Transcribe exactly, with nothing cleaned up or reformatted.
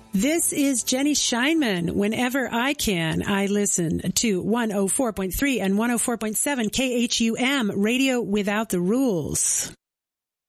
This is Jenny Scheinman. Whenever I can, I listen to one oh four point three and one oh four point seven K H U M, Radio Without the Rules.